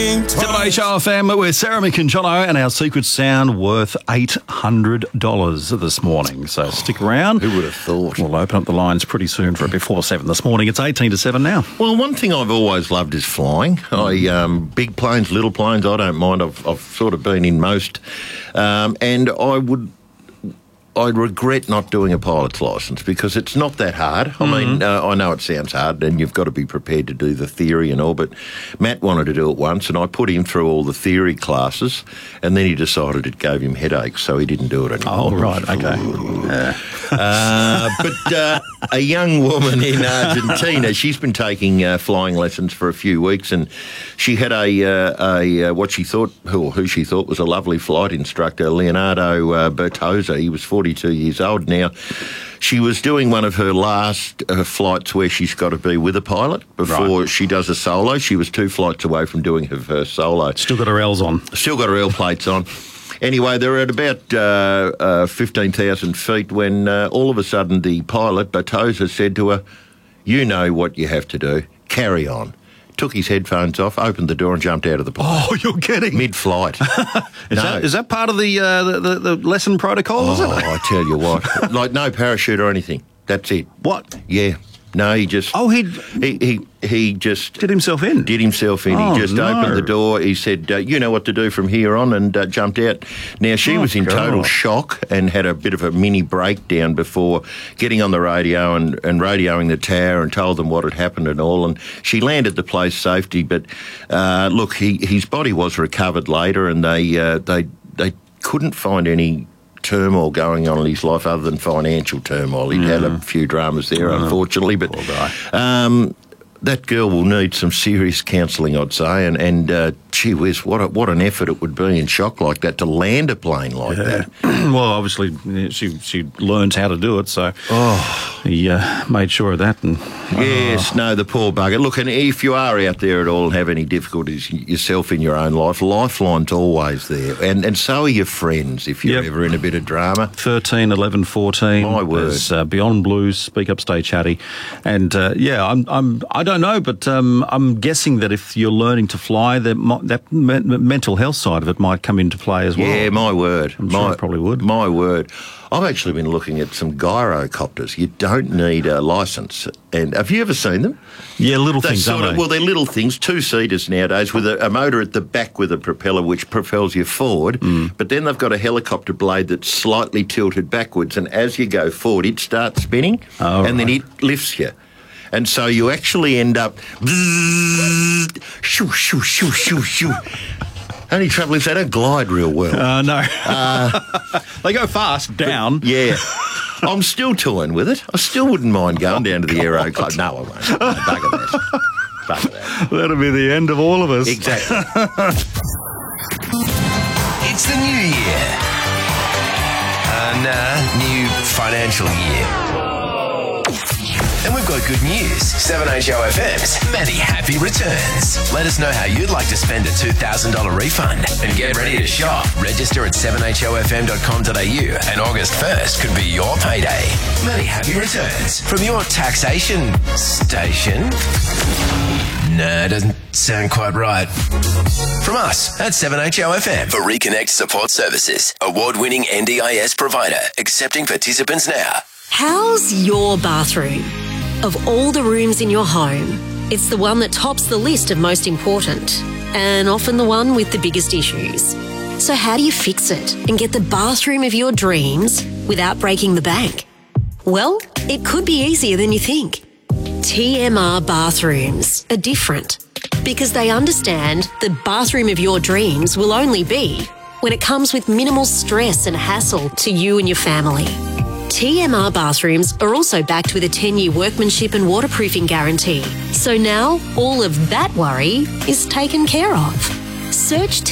7HRFM with Sarah, Mick and Jono, and our secret sound worth $800 this morning. So stick around. Who would have thought? We'll open up the lines pretty soon for before 7 this morning. It's 18 to 7 now. Well, one thing I've always loved is flying. Big planes, little planes, I don't mind. I've sort of been in most. And I regret not doing a pilot's licence because it's not that hard. I mean, I know it sounds hard and you've got to be prepared to do the theory and all, but Matt wanted to do it once and I put him through all the theory classes and then he decided it gave him headaches, so he didn't do it anymore. Oh, right, okay. But a young woman in Argentina, she's been taking flying lessons for a few weeks and she had who she thought was a lovely flight instructor, Leonardo Bertozza. He was 42 years old now. She was doing one of her last flights where she's got to be with a pilot before she does a solo. She was 2 flights away from doing her first solo. Still got her L's on. Still got her L plates on. Anyway, they're at about 15,000 feet when all of a sudden the pilot, Bertozza, said to her, "You know what you have to do. Carry on." Took his headphones off, opened the door and jumped out of the plane. Oh, you're kidding. Mid-flight. Is that part of the lesson protocol, is it? I tell you what. Like no parachute or anything. That's it. What? Yeah. No, he just... Oh, he just... Did himself in? Did himself in. Oh, he just opened the door. He said, you know what to do from here on, and jumped out. Now, she was in total shock and had a bit of a mini breakdown before getting on the radio and radioing the tower and told them what had happened and all. And she landed the place safely. But, look, his body was recovered later and they couldn't find any turmoil going on in his life other than financial turmoil. He'd had a few dramas there, unfortunately, but that girl will need some serious counselling, I'd say, and gee whiz, what an effort it would be in shock like that to land a plane like that. Well, obviously, she learns how to do it, so he made sure of that. And yes, no, the poor bugger. Look, and if you are out there at all and have any difficulties yourself in your own life, Lifeline's always there, and so are your friends if you're ever in a bit of drama. 13, 11, 14. My word. There's Beyond Blues, Speak Up, Stay Chatty, and I don't know, but I'm guessing that if you're learning to fly, that mental health side of it might come into play as well. Yeah, my word. I'm sure it probably would. My word. I've actually been looking at some gyrocopters. You don't need a licence. And have you ever seen them? Yeah, little things, aren't they? Well, they're little things, 2-seaters nowadays, with a motor at the back with a propeller which propels you forward. But then they've got a helicopter blade that's slightly tilted backwards, and as you go forward, it starts spinning, then it lifts you. And so you actually end up... Shoo, shoo, shoo, shoo, shoo. Only trouble is they don't glide real well. No. They go fast down. Yeah. I'm still toying with it. I still wouldn't mind going down to the Aero Club. No, I won't. Bugger that. Bugger that. That'll be the end of all of us. Exactly. It's the new year. New financial year. And we've got good news. 7HOFM's many happy returns. Let us know how you'd like to spend a $2,000 refund. And get ready to shop. Register at 7HOFM.com.au and August 1st could be your payday. Many happy returns from your taxation station. Nah, doesn't sound quite right. From us at 7HOFM. For Reconnect Support Services, award-winning NDIS provider, accepting participants now. How's your bathroom? Of all the rooms in your home, it's the one that tops the list of most important, and often the one with the biggest issues. So how do you fix it and get the bathroom of your dreams without breaking the bank? Well, it could be easier than you think. TMR Bathrooms are different because they understand the bathroom of your dreams will only be when it comes with minimal stress and hassle to you and your family. TMR Bathrooms are also backed with a 10-year workmanship and waterproofing guarantee. So now all of that worry is taken care of. Search